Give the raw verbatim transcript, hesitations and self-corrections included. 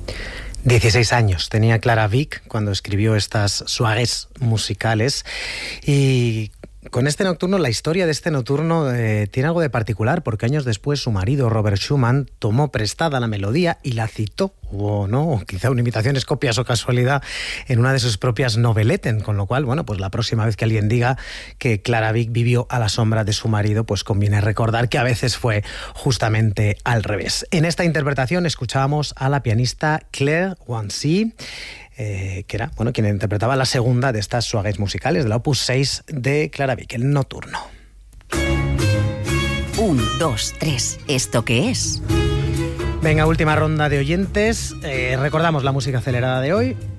dieciséis años tenía Clara Wieck cuando escribió estas suaves musicales, y con este nocturno, la historia de este nocturno eh, tiene algo de particular, porque años después su marido, Robert Schumann, tomó prestada la melodía y la citó, o no, o quizá una imitación, es copias o casualidad, en una de sus propias Noveletten, con lo cual, bueno, pues la próxima vez que alguien diga que Clara Wieck vivió a la sombra de su marido, pues conviene recordar que a veces fue justamente al revés. En esta interpretación escuchábamos a la pianista Claire Wannsee, Eh, que era, bueno, quien interpretaba la segunda de estas suaves musicales del opus seis de Clara Wieck, el nocturno. Un, dos, tres. ¿Esto qué es? Venga, última ronda de oyentes. Eh, recordamos la música acelerada de hoy.